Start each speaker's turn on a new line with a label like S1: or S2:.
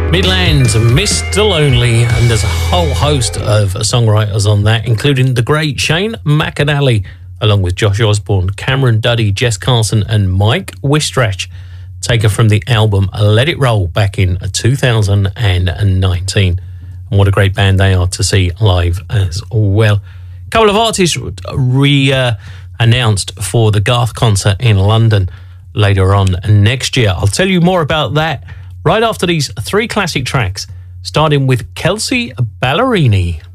S1: Midlands, Mr. Lonely, and there's a whole host of songwriters on that, including the great Shane McAnally, along with Josh Osborne, Cameron Duddy, Jess Carson, and Mike Wistrach, taken from the album Let It Roll back in 2019. And what a great band they are to see live as well. A couple of artists announced for the Garth concert in London later on next year. I'll tell you more about that right after these three classic tracks, starting with Kelsea Ballerini.